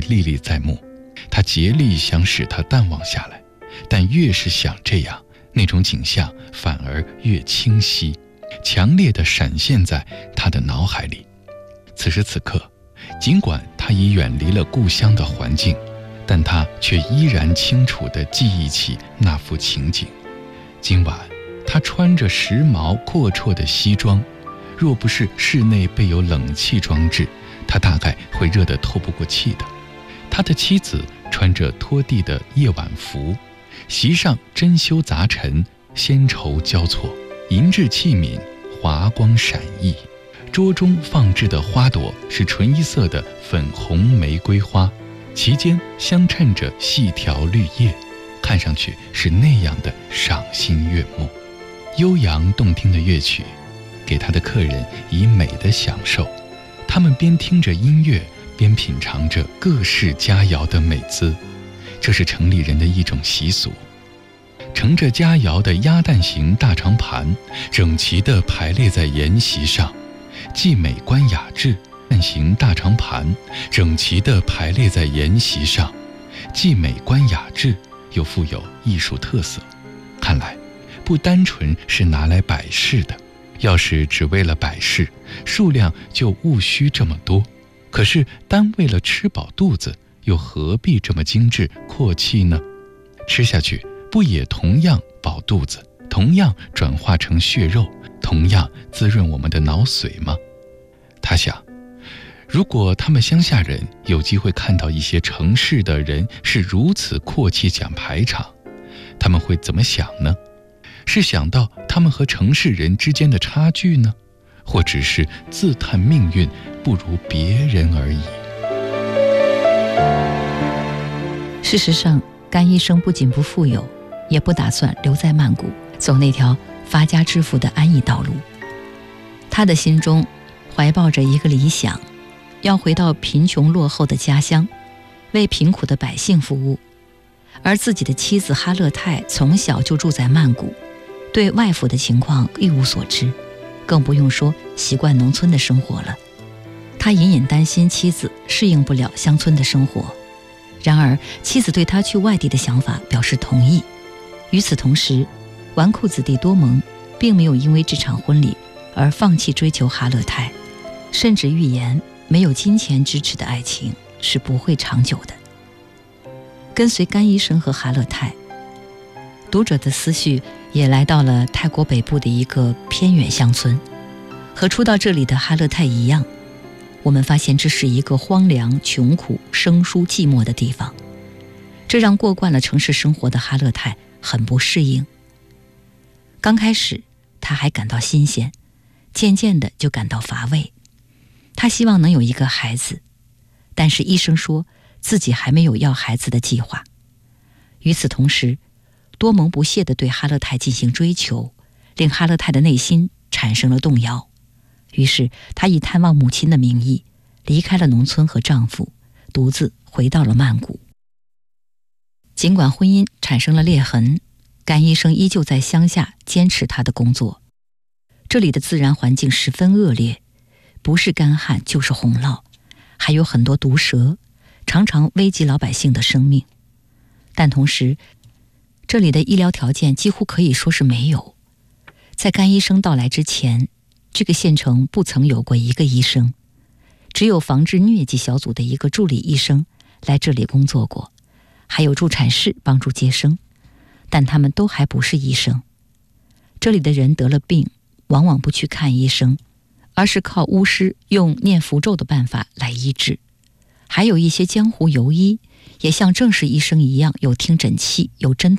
历历在目。他竭力想使它淡忘下来，但越是想这样，那种景象反而越清晰，强烈地闪现在他的脑海里。此时此刻，尽管他已远离了故乡的环境，但他却依然清楚地记忆起那幅情景。今晚他穿着时髦阔绰的西装，若不是室内备有冷气装置，他大概会热得透不过气的。他的妻子穿着拖地的夜晚服，席上珍馐杂陈，鲜稠交错，银质器皿华光闪熠。桌中放置的花朵是纯一色的粉红玫瑰花，其间相衬着细条绿叶，看上去是那样的赏心悦目。悠扬动听的乐曲给他的客人以美的享受，他们边听着音乐边品尝着各式佳肴的美姿，这是城里人的一种习俗。盛着佳肴的鸭蛋形大长盘整齐地排列在筵席上，既美观雅致。蛋形大长盘整齐地排列在筵席上，既美观雅致，又富有艺术特色。看来不单纯是拿来摆饰的，要是只为了摆饰，数量就务须这么多。可是单为了吃饱肚子，又何必这么精致阔气呢？吃下去不也同样饱肚子，同样转化成血肉，同样滋润我们的脑髓吗？他想，如果他们乡下人有机会看到一些城市的人是如此阔气讲排场，他们会怎么想呢？是想到他们和城市人之间的差距呢，或只是自叹命运不如别人而已？ 事实上，甘医生不仅不富有，也不打算留在曼谷走那条发家致富的安逸道路。他的心中怀抱着一个理想，要回到贫穷落后的家乡，为贫苦的百姓服务。而自己的妻子哈勒泰从小就住在曼谷，对外府的情况一无所知，更不用说习惯农村的生活了。他隐隐担心妻子适应不了乡村的生活，然而妻子对他去外地的想法表示同意。与此同时，纨绔子弟多蒙并没有因为这场婚礼而放弃追求哈勒泰，甚至预言没有金钱支持的爱情是不会长久的。跟随甘医生和哈勒泰，读者的思绪也来到了泰国北部的一个偏远乡村。和初到这里的哈勒泰一样，我们发现这是一个荒凉、穷苦、生疏、寂寞的地方，这让过惯了城市生活的哈勒泰很不适应。刚开始他还感到新鲜，渐渐的就感到乏味。他希望能有一个孩子，但是医生说自己还没有要孩子的计划。与此同时，多蒙不懈地对哈勒泰进行追求，令哈勒泰的内心产生了动摇。于是她以探望母亲的名义离开了农村和丈夫，独自回到了曼谷。尽管婚姻产生了裂痕，甘医生依旧在乡下坚持他的工作。这里的自然环境十分恶劣，不是干旱就是洪涝，还有很多毒蛇，常常危及老百姓的生命。但同时，这里的医疗条件几乎可以说是没有。在甘医生到来之前，这个县城不曾有过一个医生，只有防治疟疾小组的一个助理医生来这里工作过，还有助产士帮助接生，但他们都还不是医生。这里的人得了病，往往不去看医生，而是靠巫师用念符咒的办法来医治。还有一些江湖游医，也像正式医生一样有听诊器、有针